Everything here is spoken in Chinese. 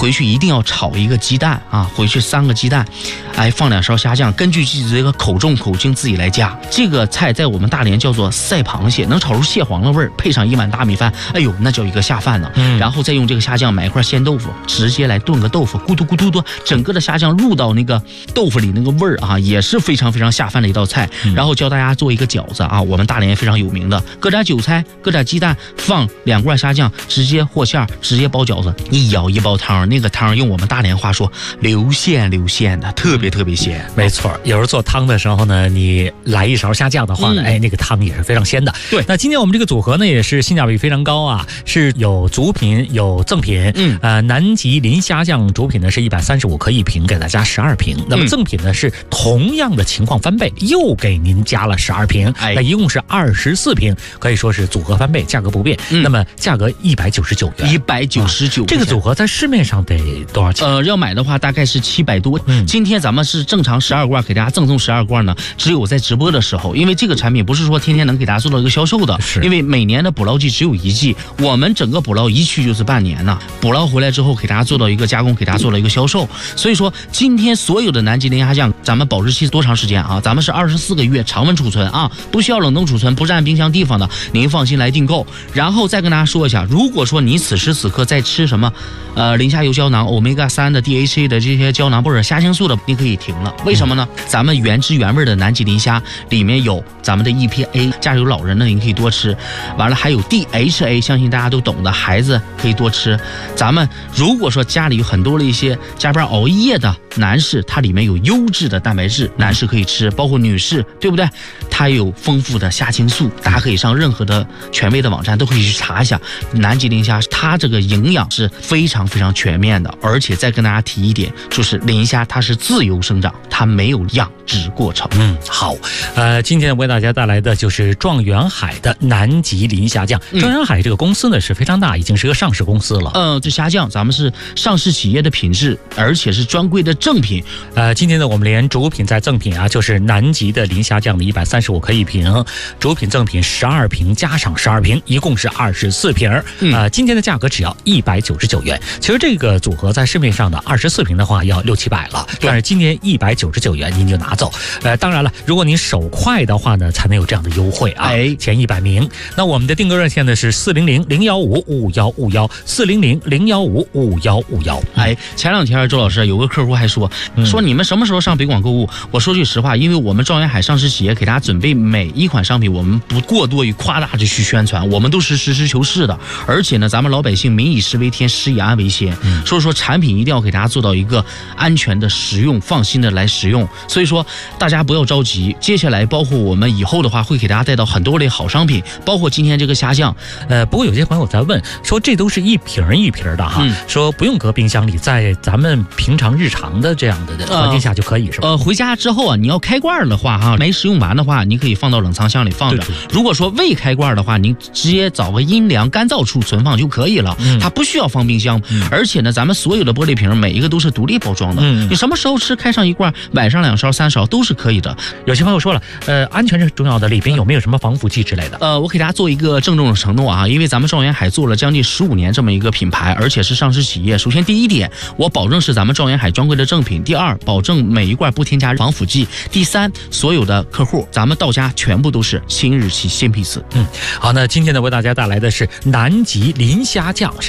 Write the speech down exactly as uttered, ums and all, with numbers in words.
回去一定要炒一个鸡蛋啊，回去三个鸡蛋，哎，放两勺虾酱，根据自己这个口重口轻自己来加。这个菜在我们大连叫做赛螃蟹，能炒出蟹黄的味儿，配上一碗大米饭，哎呦，那叫一个下饭呢。嗯，然后再用这个虾酱买一块鲜豆腐，直接来炖个豆腐，咕嘟咕嘟嘟，整个的虾酱入到那个豆腐里，那个味儿啊，也是非常非常下饭的一道菜。然后教大家做一个饺子啊，我们大连非常有名的，搁点韭菜，搁点鸡蛋，放两罐虾酱，直接和馅，直接包饺子，一舀一包汤，那个汤用我们大连话说流线流线的，特别特别鲜。 没错，有时做汤的时候呢，你来一勺虾酱的话呢，嗯、哎，那个汤也是非常鲜的。 对， 那今天我们这个组合呢，也是性价比非常高啊，是有主品有赠品。嗯，呃，南极磷虾酱主品呢是一百三十五克一瓶，给大家十二瓶。那么赠品呢是同样的情况翻倍，又给您加了十二瓶，哎，那一共是二十四瓶，可以说是组合翻倍，价格不变。嗯、那么价格一百九十九元， 一百九十九。 这个组合在市面上得多少钱？ 呃，要买的话大概是七百多。嗯，今天咱们是正常十二罐，给大家赠送十二罐呢，只有在直播的时候，因为这个产品不是说天天能给大家做到一个销售的，因为每年的捕捞季只有一季，我们整个捕捞一去就是半年呢，捕捞回来之后给大家做到一个加工，给大家做了一个销售。所以说今天所有的南极磷虾酱，咱们保质期多长时间啊？咱们是二十四个月常温储存啊，不需要冷冻储存，不占冰箱地方的，您放心来订购。然后再跟大家说一下，如果说你此时此刻在吃什么，呃，磷虾油胶囊、欧米伽三的 D H A 的这些胶囊或者虾青素的，你可以停了。为什么呢？咱们原汁原味的南极磷虾里面有咱们的 E P A， 家里有老人的您可以多吃。完了还有 D H A， 相信大家都懂的，孩子可以多吃。咱们如果说家里有很多的一些加班熬夜的男士，它里面有优质的蛋白质，男士可以吃，包括女士，对不对？它有丰富的虾青素，大家可以上任何的权威的网站都可以去查一下。南极磷虾它这个营养是非常非常全面的，而且再跟大家提一点，就是磷虾它是自由生长，它没有养殖过程。 嗯，好，呃，今天为大家带来的就是状元海的南极磷虾酱。状元海这个公司呢是非常大，已经是个上市公司了。 嗯，这虾酱咱们是上市企业的品质，而且是专柜的正品。 呃，今天呢我们连主品再赠品啊，就是南极的磷虾酱的一百三十五克一瓶，主品赠品十二瓶加上十二瓶，一共是二十四瓶。嗯、呃，今天的价格只要一百九十九元。其实这个组合在市面上的二十四瓶的话要六七百了，但是今天一百九十九元您就拿走。呃，当然了，如果您手快的话呢，才能有这样的优惠啊，哎、前一百名。那我们的订购热线呢是四零零零幺五五幺五幺，四零零零幺五五幺五幺。 哎，前两天周老师有个客户还说、嗯、说你们什么时候上北广购物？我说句实话，因为我们状元海上市企业给大家准备每一款商品，我们不过多于夸大的去宣传，我们都是实事求是的。而且呢，咱们老百姓民以食为天，食以安为先，嗯、所以说产品一定要给大家做到一个安全的食用，放心的来食用。所以说大家不要着急，接下来包括我们以后的话会给大家带到很多类好商品，包括今天这个虾酱。 呃，不过有些朋友在问说这都是一瓶一瓶的哈、嗯，说不用搁冰箱里，在咱们平常日常的这样的环境下就可以、呃、是吧？ 呃，回家之后啊，你要开罐的话哈，没食用完的话，你可以放到冷藏箱里放着。对对对，如果说未开罐的话，你直接找个阴凉干燥处存放就可以了，嗯、它不需要放冰箱。嗯、而且呢，咱们所有的玻璃瓶每一个都是独立包装的，嗯、你什么时候吃开上一罐，晚上两勺三勺都是可以的。 有些朋友说了，呃，安全是重要的，里边有没有什么防腐剂之类的？ 呃，我给大家做一个郑重的承诺啊，因为咱们状元海做了将近十五年这么一个品牌，而且是上市企业。首先第一点，我保证是咱们状元海专柜的正品；第二，保证每一罐不添加防腐剂；第三，所有的客户咱们到家全部都是新日期新批次。 嗯，好，那今天呢为大家带来的是南极磷虾酱。